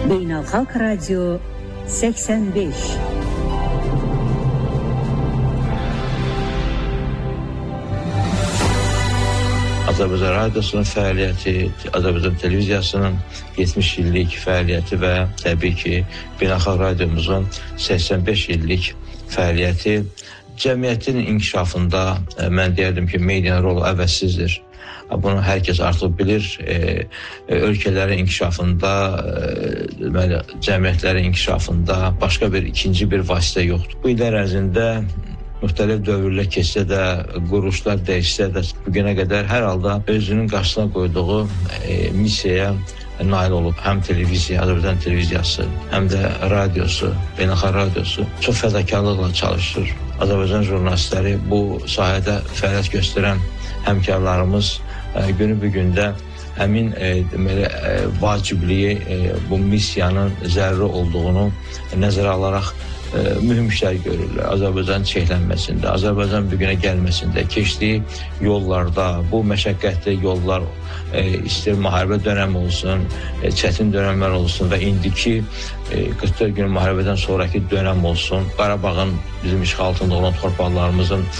Beynəlxalq Radio 85. Azərbaycan Radiosunun fəaliyyəti, Azərbaycan Televiziyasının 70 illik fəaliyyəti və təbii ki, Beynəlxalq Radiomuzun 85 illik fəaliyyəti cəmiyyətin inkişafında mən deyərdim ki, medianın rolu əvəzsizdir. Bunu hər kəs artıq bilir. Ölkələrin inkişafında, cəmiyyətlərin inkişafında başqa ikinci bir vasitə yoxdur. Bu illər ərzində müxtəlif dövrlər keçsə də, quruluşlar dəyişsə də, bugünə qədər hər halda özünün qarşısına qoyduğu missiyaya nail olub. Həm televiziya, Azərbaycan Televiziyası, həm də radiosu, Beynəlxalq Radiosu çox fədakarlıqla çalışır. Azərbaycan jurnalistləri bu sahədə fəaliyyət göstərən həmkarlarımız günü bu gündə həmin vacibliyi, bu missiyanın zəruri olduğunu nəzərə alaraq mühüm işlər görürlər. Azərbaycan çiçəklənməsində, Azərbaycan bugünə gəlməsində, keçdiyi yollarda, bu məşəqqətli yollar istər müharibə dönəmi olsun, çətin dönəmlər olsun və indiki 44 gün müharibədən sonraki dönəm olsun, Qarabağın bizim işğal altında olan torpaqlarımızın